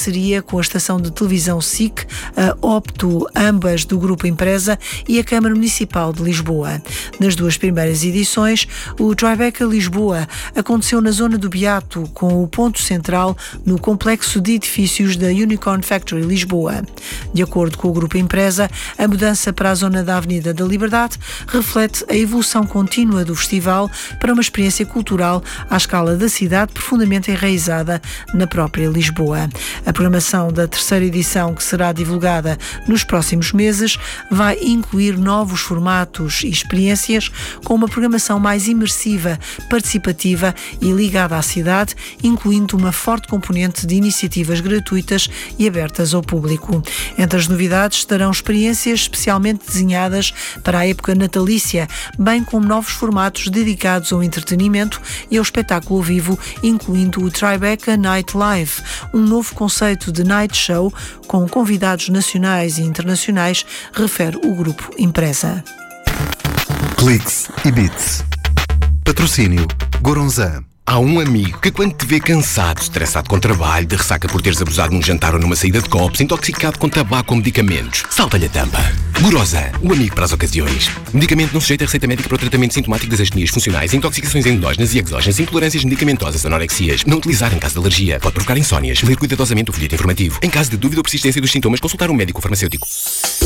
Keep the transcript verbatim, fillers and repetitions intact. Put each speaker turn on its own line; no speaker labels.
parceria com a estação de televisão S I C, a Opto, ambas do Grupo Empresa, e a Câmara Municipal de Lisboa. Nas duas primeiras edições, o Tribeca Lisboa aconteceu na zona do Beato, com o ponto central no complexo de edifícios da Unicorn Factory Lisboa. De acordo com o Grupo Empresa, a mudança para a zona da Avenida da Liberdade reflete a evolução contínua do festival para uma experiência cultural à escala da cidade, profundamente enraizada na própria Lisboa. A programação da terceira edição, que será divulgada nos próximos meses, vai incluir novos formatos e experiências com uma programação mais imersiva, participativa e ligada à cidade, incluindo uma forte componente de iniciativas gratuitas e abertas ao público. Entre as novidades estarão experiências especialmente desenhadas para a época natalícia, bem como novos formatos dedicados ao entretenimento e ao espetáculo vivo, incluindo o Tribeca Night Live, um novo conceito de night show com convidados nacionais e internacionais, refere o Grupo Empresa.
Cliques e Bits. Patrocínio Goronzan.
Há um amigo que, quando te vê cansado, estressado com trabalho, de ressaca por teres abusado num jantar ou numa saída de copos, intoxicado com tabaco ou medicamentos, salta-lhe a tampa. Gorosan, o amigo para as ocasiões. Medicamento não sujeito a receita médica para o tratamento sintomático das astenias funcionais, intoxicações endógenas e exógenas, intolerâncias medicamentosas, anorexias. Não utilizar em caso de alergia. Pode provocar insónias. Ler cuidadosamente o folheto informativo. Em caso de dúvida ou persistência dos sintomas, consultar um médico farmacêutico.